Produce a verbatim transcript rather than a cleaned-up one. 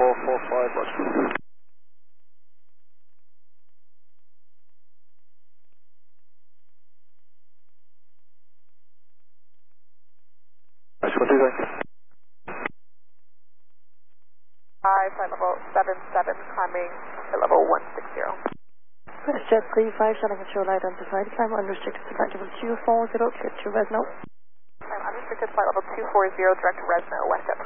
four four five, roger. Nice, what do you think? Hi, flight level seven seven, climbing to level one six zero. Jet three five, shuttle control identified, climb unrestricted to flight level two four zero, clear to Resno. I'm unrestricted flight level two four zero, direct to Resno, West Jet